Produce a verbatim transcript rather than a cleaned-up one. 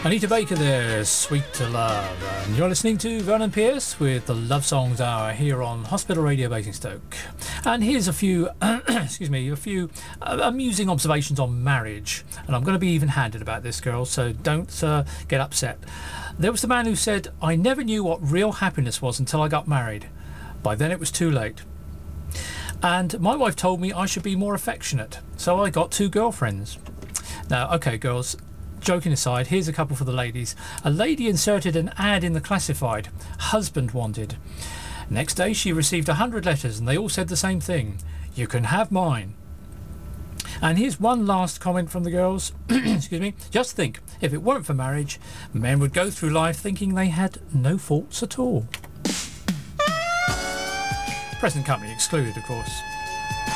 Anita Baker there, Sweet to Love. And you're listening to Vernon Pierce with the Love Songs Hour here on Hospital Radio Basingstoke. And here's a few, excuse me, a few uh, amusing observations on marriage. And I'm going to be even-handed about this, girl, so don't uh, get upset. There was the man who said, I never knew what real happiness was until I got married. By then it was too late. And my wife told me I should be more affectionate, so I got two girlfriends. Now, okay, girls, joking aside, here's a couple for the ladies. A lady inserted an ad in the classified, husband wanted. Next day she received a hundred letters and they all said the same thing. You can have mine. And here's one last comment from the girls. Excuse me. Just think, if it weren't for marriage, men would go through life thinking they had no faults at all. Present company excluded, of course.